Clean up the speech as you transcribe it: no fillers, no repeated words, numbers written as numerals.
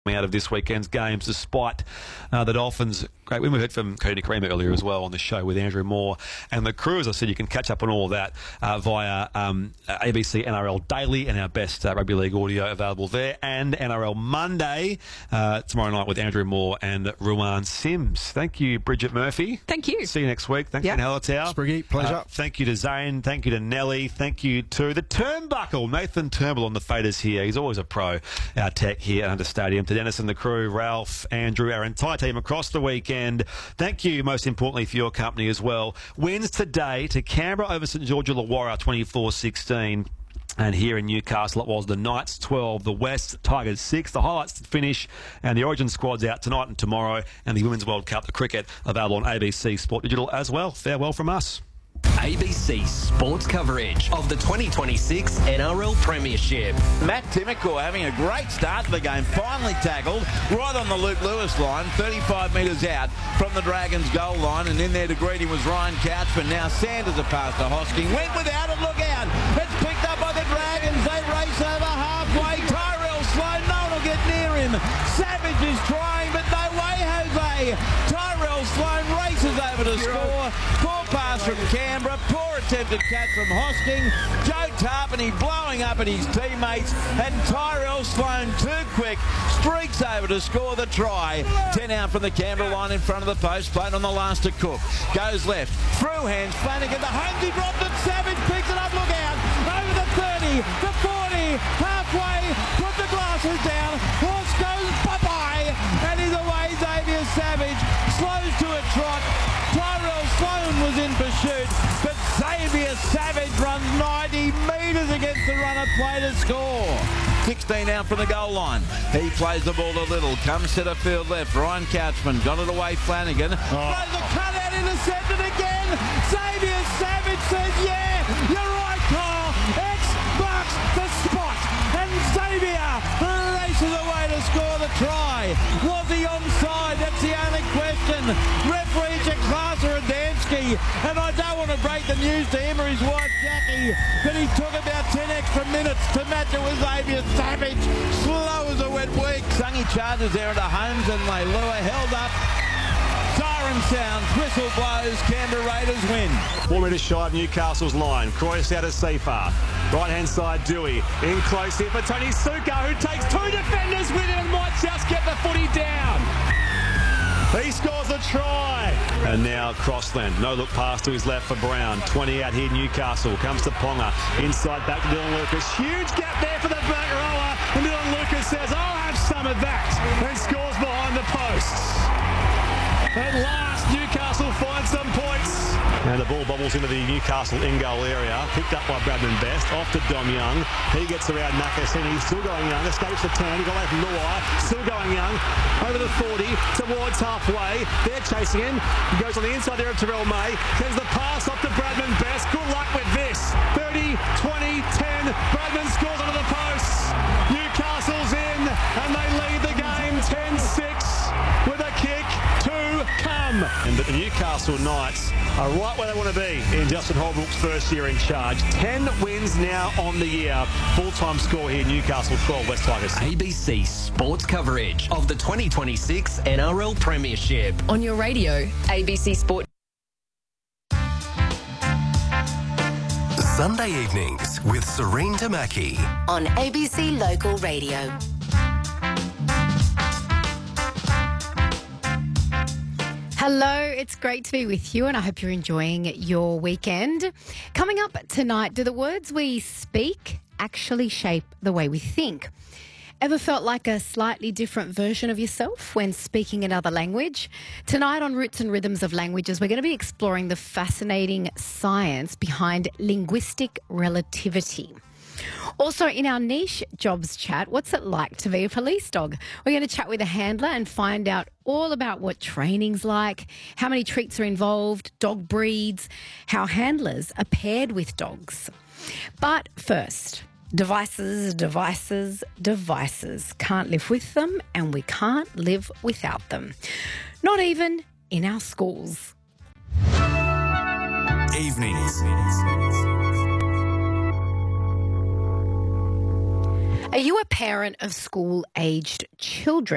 out of this weekend's games, despite the Dolphins' great win. We heard from Cody Creamer earlier as well on the show with Andrew Moore and the crew. As I said, you can catch up on all of that via ABC NRL Daily and our best rugby league audio available there, and NRL Monday tomorrow night with Andrew Moore and Ruan Sims. Thank you, Bridget Murphy. Thank you. See you next week. Thanks, Ben Hallertau. Spriggy, pleasure. Thank you to Zane. Thank you to Nelly. Thank you to the Turnbuckle, Nathan Turnbull on the faders here. He's always a pro, our tech here at Hunter Stadium. To Dennis and the crew, Ralph, Andrew, our entire team across the weekend. Thank you, most importantly, for your company as well. Wins today to Canberra over St George Illawarra, 24-16. And here in Newcastle, it was the Knights 12, the West Tigers 6. The highlights to finish, and the Origin squad's out tonight and tomorrow, and the Women's World Cup, the cricket, available on ABC Sport Digital as well. Farewell from us. ABC Sports coverage of the 2026 NRL Premiership. Matt Timmaker having a great start to the game, finally tackled right on the Luke Lewis line, 35 metres out from the Dragons goal line, and in there to greet him was Ryan Couchman. Now Sanders a pass to Hosking, went without it, look out, it's picked up by the Dragons, they race over halfway, Tyrell Sloan, no one will get near him, Savage is trying, but no way, Jose. Tyrell Sloan races over to score, poor pass from Canberra, poor attempted catch from Hosking, Joe Tarpany blowing up at his teammates, and Tyrell Sloan too quick, streaks over to score the try. 10 out from the Canberra line in front of the post, played on the last to Cook, goes left, through hands, Flanagan, the Holmesy dropped it, Savage picks it up, look out, over the 30, the 40, halfway, put the glasses down, horse goes bye-bye, and he's away. Xavier Savage slows to a trot. Tyrell Sloan was in pursuit, but Xavier Savage runs 90 metres against the runner play to score. 16 out from the goal line. He plays the ball a little, comes centre field left. Ryan Couchman got it away. Flanagan throws a cut out, intercepted again. Xavier Savage says, "Yeah, you're right, Kyle. X marks the spot," and Xavier races away to score the try. Was he onside? That's the only question. Referee Jaclasa Adamski, and I don't want to break the news to him or his wife Jackie, but he took about 10 extra minutes to match it with Xavier Savage. Slow as a wet week. Sungy charges there into Holmes, and Leilua held up. Siren sounds, whistle blows, Canberra Raiders win. 4 metres shy of Newcastle's line. Croyce out of Seafar. Right-hand side, Dewey. In close here for Tony Suka, who takes two defenders with him and might just get the footy down. He scores a try. And now Crossland. No look pass to his left for Brown. 20 out here, Newcastle. Comes to Ponga. Inside back to Dylan Lucas. Huge gap there for the back rower. And Dylan Lucas says, "I'll have some of that." And scores behind the posts. At last, Newcastle finds some points. And the ball bobbles into the Newcastle in-goal area. Picked up by Bradman Best. Off to Dom Young. He gets around Nakasini. He's still going Young. Escapes the turn. He got away from Luai. Still going Young. Over the 40. Towards halfway. They're chasing him. He goes on the inside there of Terrell May. Sends the pass off to Bradman Best. Good luck with this. 30, 20, 10. Bradman scores onto the posts. Newcastle's in. And they lead the game 10-6 with a kick to come. And the Newcastle Knights are right where they want to be in Justin Holbrook's first year in charge. 10 wins now on the year. Full-time score here, Newcastle 12, West Tigers. ABC Sports coverage of the 2026 NRL Premiership. On your radio, ABC Sport. Sunday evenings with Serene Tamaki on ABC Local Radio. Hello, it's great to be with you and I hope you're enjoying your weekend. Coming up tonight, do the words we speak actually shape the way we think? Ever felt like a slightly different version of yourself when speaking another language? Tonight on Roots and Rhythms of Languages, we're going to be exploring the fascinating science behind linguistic relativity. Also, in our niche jobs chat, what's it like to be a police dog? We're going to chat with a handler and find out all about what training's like, how many treats are involved, dog breeds, how handlers are paired with dogs. But first, devices, devices, devices. Can't live with them and we can't live without them. Not even in our schools. Evenings. Are you a parent of school-aged children?